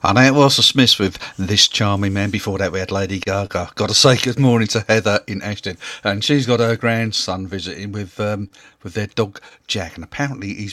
I know it was the Smiths with This Charming Man. Before that, we had Lady Gaga. Got to say good morning to Heather in Ashton, and she's got her grandson visiting with their dog Jack, and apparently he's